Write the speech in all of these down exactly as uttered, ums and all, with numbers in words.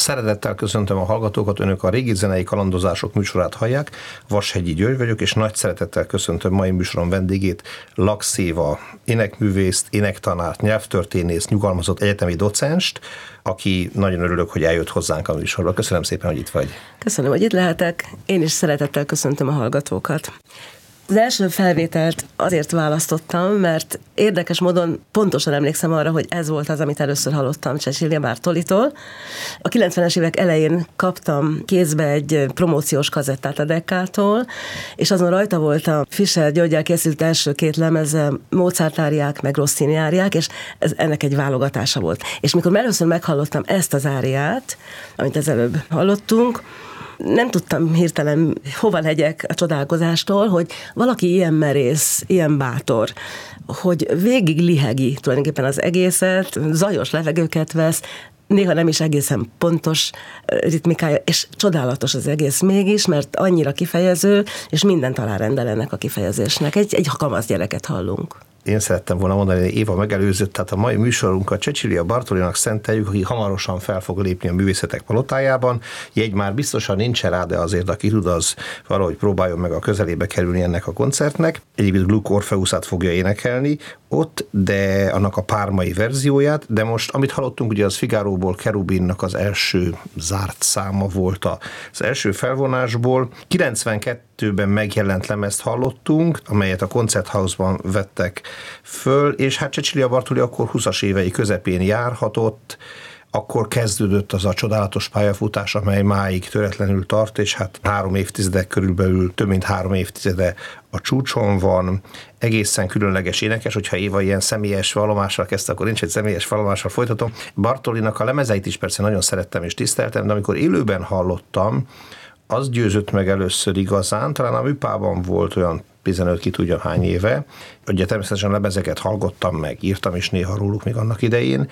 Szeretettel köszöntöm a hallgatókat, önök a Régi Zenei Kalandozások műsorát hallják. Vashegyi György vagyok, és nagy szeretettel köszöntöm mai műsorom vendégét, Laks Éva, énekművészt, énektanárt, nyelvtörténészt, nyugalmazott egyetemi docenst, aki nagyon örülök, hogy eljött hozzánk a műsorba. Köszönöm szépen, hogy itt vagy. Köszönöm, hogy itt lehetek. Én is szeretettel köszöntöm a hallgatókat. Az első felvételt azért választottam, mert érdekes módon pontosan emlékszem arra, hogy ez volt az, amit először hallottam Cecilia Bartolitól. A kilencvenes évek elején kaptam kézbe egy promóciós kazettát a Dekkától, és azon rajta volt a Fischer Györggyel készült első két lemeze, Mozart áriák, meg Rossini áriák, és ez ennek egy válogatása volt. És mikor először meghallottam ezt az áriát, amit az előbb hallottunk, nem tudtam hirtelen hova legyek a csodálkozástól, hogy valaki ilyen merész, ilyen bátor, hogy végig lihegi tulajdonképpen az egészet, zajos levegőket vesz, néha nem is egészen pontos ritmikája, és csodálatos az egész mégis, mert annyira kifejező, és mindent alárendel ennek a kifejezésnek. Egy, egy kamasz gyereket hallunk. Én szerettem volna mondani, hogy Éva megelőzött, tehát a mai műsorunkat Cecilia Bartolinak szenteljük, aki hamarosan fel fog lépni a Művészetek Palotájában. Jegy már biztosan nincsen rá, de azért aki tud, az valahogy próbáljon meg a közelébe kerülni ennek a koncertnek. Egyébként Gluck Orpheusát fogja énekelni ott, de annak a pármai verzióját, de most, amit hallottunk, ugye az Figaróból Cherubinnak az első zárt száma volt az első felvonásból. kilencvenkettőben megjelent lemezt hallottunk, amelyet a Koncerthausban vettek föl, és hát Cecilia Bartoli akkor húszas évei közepén járhatott, akkor kezdődött az a csodálatos pályafutás, amely máig töretlenül tart, és hát három évtizedek körülbelül, több mint három évtizede a csúcson van, egészen különleges énekes, hogyha Éva ilyen személyes vallomással kezdte, akkor nincs egy személyes vallomással folytatom. Bartolinak a lemezeit is persze nagyon szerettem és tiszteltem, de amikor élőben hallottam, az győzött meg először igazán, talán a műpában volt olyan tizenöt ki tudja hány éve, ugye természetesen lemezeket hallgattam meg, írtam is néha róluk még annak idején,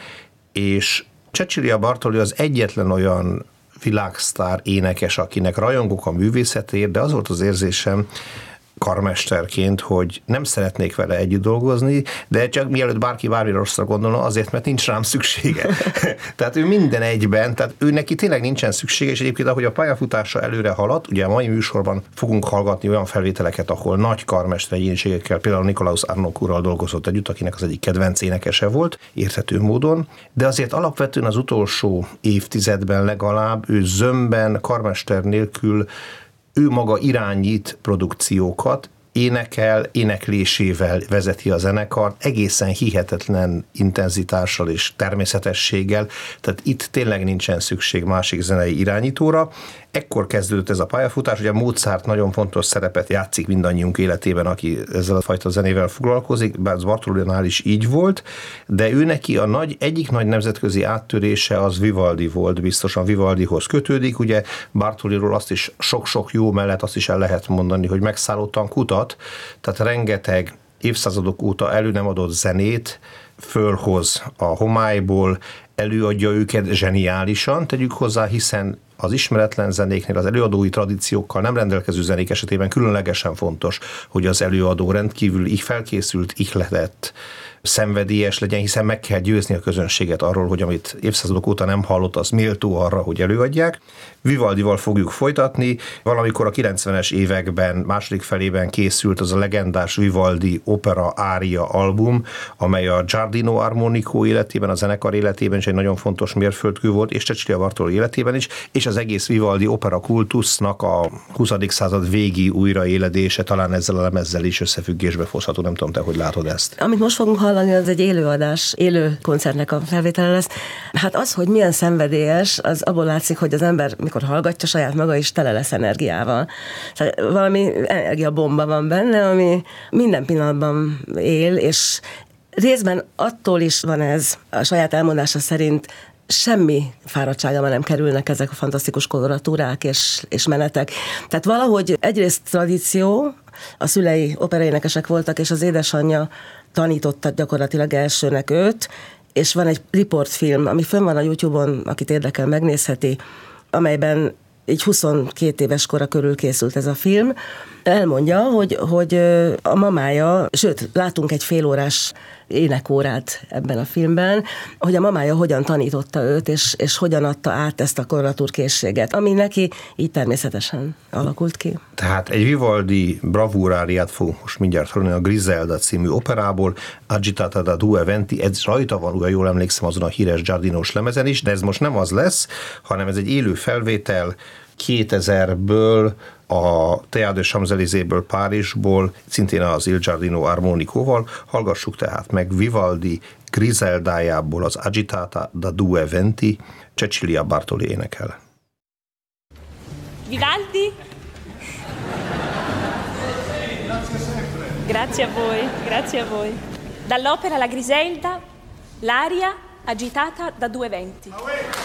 és Cecilia Bartoli az egyetlen olyan világsztár énekes, akinek rajongok a művészetért, de az volt az érzésem karmesterként, hogy nem szeretnék vele együtt dolgozni, de csak mielőtt bárki bármire rosszra gondolna, azért, mert nincs rám szüksége. Tehát ő minden egyben, tehát ő neki tényleg nincsen szüksége, és egyébként ahogy a pályafutása előre haladt, ugye a mai műsorban fogunk hallgatni olyan felvételeket, ahol nagy karmester egyéniségekkel, például Nikolaus Arnók úrral dolgozott együtt, akinek az egyik kedvenc énekese volt, érthető módon, de azért alapvetően az utolsó évtizedben legalább ő zömben, karmester nélkül ő maga irányít produkciókat, énekel, éneklésével vezeti a zenekart, egészen hihetetlen intenzitással és természetességgel, tehát itt tényleg nincsen szükség másik zenei irányítóra. Ekkor kezdődött ez a pályafutás, ugye Mozart nagyon fontos szerepet játszik mindannyiunk életében, aki ezzel a fajta zenével foglalkozik, bár az Bartolinál is így volt, de ő neki a nagy, egyik nagy nemzetközi áttörése az Vivaldi volt, biztosan Vivaldihoz kötődik, ugye Bartoliról azt is sok-sok jó mellett azt is el lehet mondani, hogy megszállottan kutat, tehát rengeteg évszázadok óta elő nem adott zenét fölhoz a homályból, előadja őket zseniálisan, tegyük hozzá, hiszen az ismeretlen zenéknél, az előadói tradíciókkal nem rendelkező zenék esetében különlegesen fontos, hogy az előadó rendkívül így felkészült, ihletett, szenvedélyes legyen, hiszen meg kell győzni a közönséget arról, hogy amit évszázadok óta nem hallott, az méltó arra, hogy előadják. Vivaldival fogjuk folytatni. Valamikor a kilencvenes években, második felében készült az a legendás Vivaldi opera ária album, amely a Giardino Armonico életében, a zenekar életében is egy nagyon fontos mérföldkő volt, és Cecilia Bartoli életében is, és az egész Vivaldi opera kultusznak a huszadik század végi újraéledése talán ezzel a lemezzel is összefüggésbe hozható. Nem tudom, te hogy látod ezt. Amit most fogunk hallani, az egy élőadás, élő koncertnek a felvétele lesz. Hát az, hogy milyen szenvedélyes, az abból látszik, hogy az ember, mikor hallgatja, saját maga is tele lesz energiával. Tehát valami energiabomba van benne, ami minden pillanatban él, és részben attól is van ez, a saját elmondása szerint, semmi fáradtságában nem kerülnek ezek a fantasztikus koloratúrák és, és menetek. Tehát valahogy egyrészt tradíció, a szülei operaénekesek voltak, és az édesanyja tanította gyakorlatilag elsőnek őt, és van egy riportfilm, ami fönn van a YouTube-on, akit érdekel, megnézheti, amelyben így huszonkét éves kora körül készült ez a film. Elmondja, hogy, hogy a mamája, sőt, látunk egy félórás énekórát ebben a filmben, hogy a mamája hogyan tanította őt, és, és hogyan adta át ezt a korlatúrkészséget, ami neki így természetesen alakult ki. Tehát egy Vivaldi bravúráriát fogunk most mindjárt hallani a Griselda című operából, Agitata da due venti, ez rajta van, ugye jól emlékszem, azon a híres Giardinós lemezen is, de ez most nem az lesz, hanem ez egy élő felvétel kétezerből, a Théâtre des Champs-Élysées-ből, Párizsból, szintén az Il Giardino armonikóval. Hallgassuk tehát meg Vivaldi Griseldájából az Agitata da due venti, Cecilia Bartoli énekel. Vivaldi? Grazie a voi, grazie a voi. Dall'opera La Griselda, l'aria agitata da due venti.